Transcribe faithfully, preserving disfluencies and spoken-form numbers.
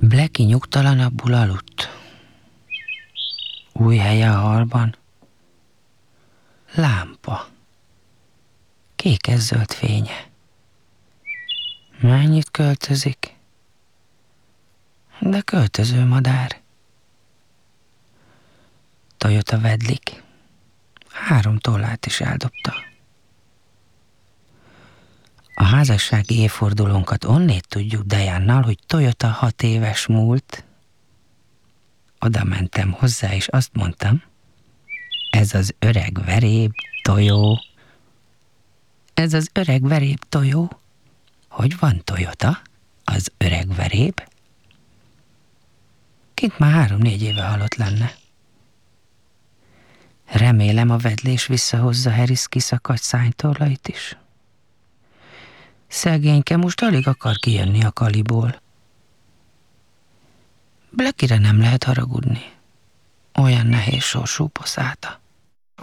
Blackie nyugtalanabbul aludt. Új helye a hallban. Lámpa. Kékes-zöld fénye. Mennyit költözik? De költöző madár. Toyota vedlik. Három tollát is eldobta. A házassági évfordulónkat onnét tudjuk Diannal, hogy Toyota hat éves múlt. Oda mentem hozzá, és azt mondtam, ez az öreg veréb tojó. Ez az öreg veréb tojó. Hogy van Toyota, az öreg veréb? Kint már három-négy éve halott lenne. Remélem a vedlés visszahozza Harris kiszakadt szánytorlait is. Szegényke most alig akar kijönni a kaliból. Blackie-re nem lehet haragudni. Olyan nehéz sorsú poszáta.